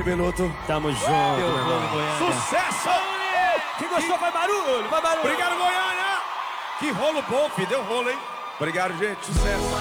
aí, Beluto. Tamo junto, meu irmão. Sucesso! Quem gostou, vai barulho, vai barulho. Obrigado, Goiânia! Que rolo bom, filho. Deu rolo, hein? Obrigado, gente. Sucesso.